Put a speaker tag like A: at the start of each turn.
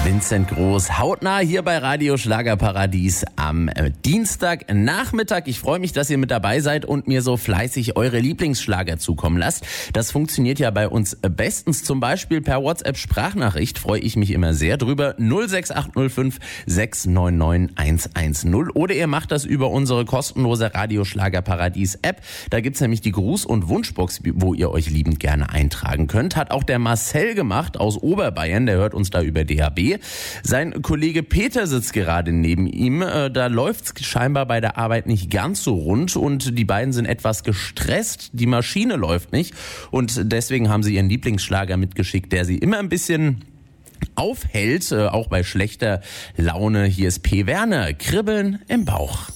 A: Vincent Groß, hautnah hier bei Radio Schlagerparadies am Dienstagnachmittag. Ich freue mich, dass ihr mit dabei seid und mir so fleißig eure Lieblingsschlager zukommen lasst. Das funktioniert ja bei uns bestens, zum Beispiel per WhatsApp-Sprachnachricht. Freue ich mich immer sehr drüber. 06805 699 110. Oder ihr macht das über unsere kostenlose Radio Schlagerparadies-App. Da gibt's nämlich die Gruß- und Wunschbox, wo ihr euch liebend gerne eintragen könnt. Hat auch der Marcel gemacht aus Oberbayern. Der hört uns da über DHB. Sein Kollege Peter sitzt gerade neben ihm. Da läuft's scheinbar bei der Arbeit nicht ganz so rund und die beiden sind etwas gestresst. Die Maschine läuft nicht und deswegen haben sie ihren Lieblingsschlager mitgeschickt, der sie immer ein bisschen aufhält, auch bei schlechter Laune. Hier ist P. Werner, Kribbeln im Bauch.